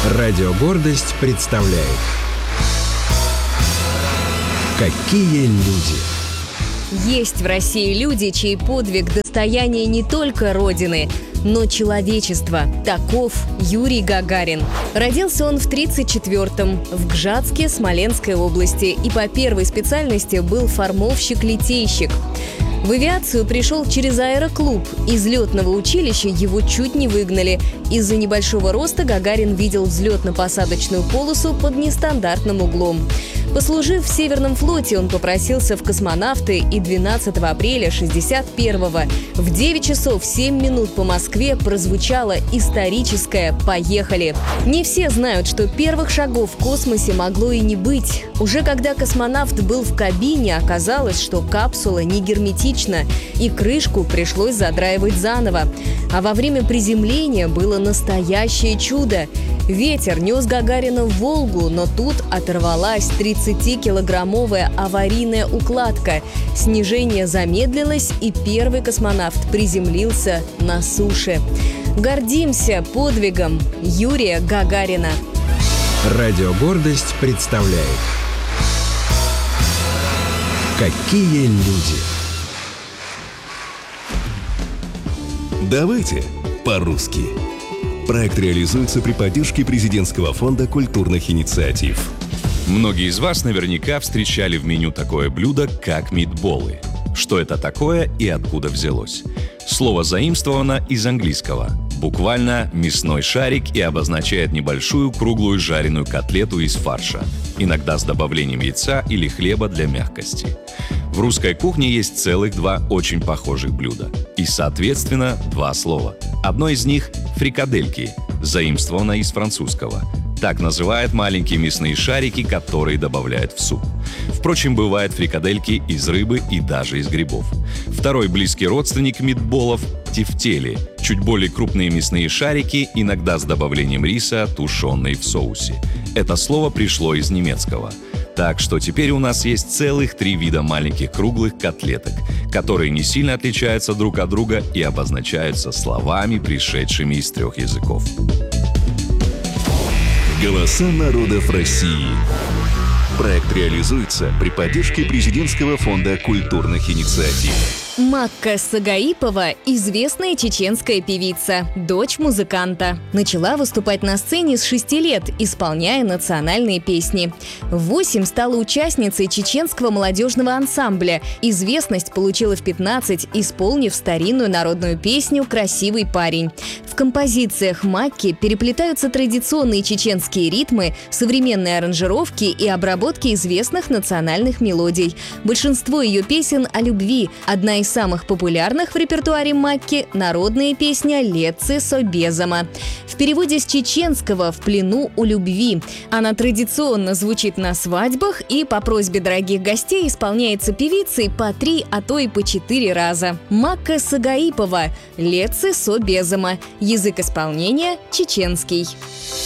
Радио «Гордость» представляет. Какие люди! Есть в России люди, чей подвиг – достояние не только Родины, но человечества. Таков Юрий Гагарин. Родился он в 1934-м в Гжатске Смоленской области и по первой специальности был формовщик-литейщик. В авиацию пришел через аэроклуб. Из летного училища его чуть не выгнали. Из-за небольшого роста Гагарин видел взлетно-посадочную полосу под нестандартным углом. Послужив в Северном флоте, он попросился в космонавты и 12 апреля 1961-го в 9 часов 7 минут по Москве прозвучало историческое «Поехали!». Не все знают, что первых шагов в космосе могло и не быть. Уже когда космонавт был в кабине, оказалось, что капсула не герметична, и крышку пришлось задраивать заново. А во время приземления было настоящее чудо. Ветер нес Гагарина в Волгу, но тут оторвалась 30-килограммовая аварийная укладка. Снижение замедлилось, и первый космонавт приземлился на суше. Гордимся подвигом Юрия Гагарина. Радио «Гордость» представляет. Какие люди! Давайте по-русски. Проект реализуется при поддержке Президентского фонда культурных инициатив. Многие из вас наверняка встречали в меню такое блюдо, как митболы. Что это такое и откуда взялось? Слово заимствовано из английского. Буквально «мясной шарик» и обозначает небольшую круглую жареную котлету из фарша, иногда с добавлением яйца или хлеба для мягкости. В русской кухне есть целых два очень похожих блюда. И, соответственно, два слова. Одно из них – фрикадельки, заимствовано из французского. Так называют маленькие мясные шарики, которые добавляют в суп. Впрочем, бывают фрикадельки из рыбы и даже из грибов. Второй близкий родственник митболов – тефтели, чуть более крупные мясные шарики, иногда с добавлением риса, тушеные в соусе. Это слово пришло из немецкого. Так что теперь у нас есть целых 3 вида маленьких круглых котлеток, которые не сильно отличаются друг от друга и обозначаются словами, пришедшими из 3 языков. Голоса народов России. Проект реализуется при поддержке Президентского фонда культурных инициатив. Макка Сагаипова – известная чеченская певица, дочь музыканта. Начала выступать на сцене с 6 лет, исполняя национальные песни. В 8 стала участницей чеченского молодежного ансамбля. Известность получила в 15, исполнив старинную народную песню «Красивый парень». В композициях Макки переплетаются традиционные чеченские ритмы, современные аранжировки и обработки известных национальных мелодий. Большинство ее песен о любви. Одна из самых популярных в репертуаре Макки – народная песня «Летцы Собезама». В переводе с чеченского «В плену у любви». Она традиционно звучит на свадьбах и по просьбе дорогих гостей исполняется певицей по 3, а то и по 4 раза. Макка Сагаипова «Летцы Собезама». Язык исполнения – чеченский.